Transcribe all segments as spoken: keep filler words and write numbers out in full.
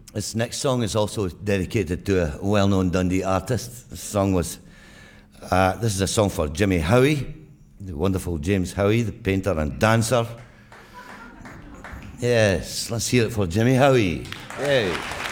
This next song is also dedicated to a well-known Dundee artist. This song was, uh, this is a song for Jimmy Howie, the wonderful James Howie, the painter and dancer. Yes, let's hear it for Jimmy Howie. Yay.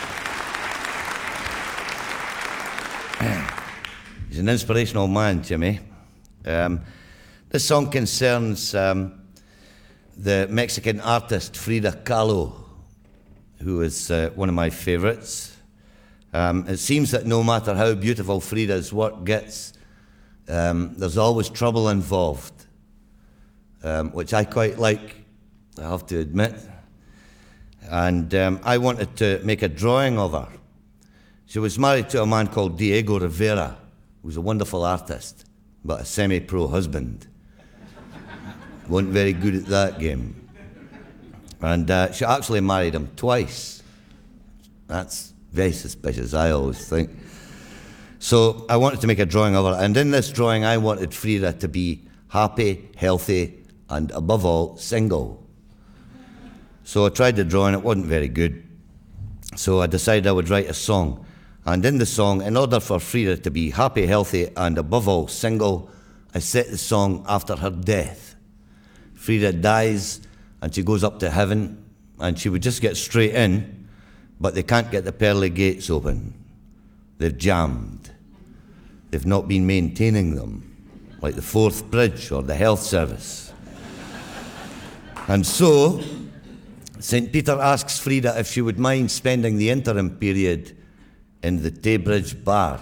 He's an inspirational man, Jimmy. Um, this song concerns um, the Mexican artist Frida Kahlo, who is uh, one of my favorites. Um, it seems that no matter how beautiful Frida's work gets, um, there's always trouble involved, um, which I quite like, I have to admit. And um, I wanted to make a drawing of her. She was married to a man called Diego Rivera, who was a wonderful artist, but a semi-pro husband. Wasn't very good at that game. And uh, she actually married him twice. That's very suspicious, I always think. So I wanted to make a drawing of her, and in this drawing I wanted Frida to be happy, healthy, and above all, single. So I tried to draw, and it wasn't very good. So I decided I would write a song. And in the song, in order for Frida to be happy, healthy, and above all, single, I set the song after her death. Frida dies, and she goes up to heaven, and she would just get straight in, but they can't get the pearly gates open. They're jammed. They've not been maintaining them, like the Forth Bridge or the health service. And so, Saint Peter asks Frida if she would mind spending the interim period in the Taybridge bar.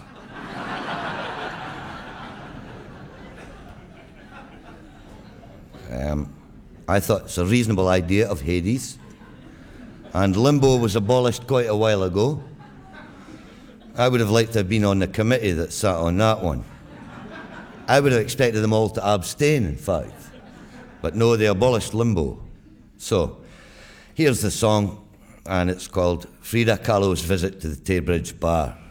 um, I thought it's a reasonable idea of Hades, and limbo was abolished quite a while ago. I would have liked to have been on the committee that sat on that one. I would have expected them all to abstain, in fact. But no, they abolished limbo. So, here's the song, and it's called Frida Kahlo's Visit to the Taybridge Bar.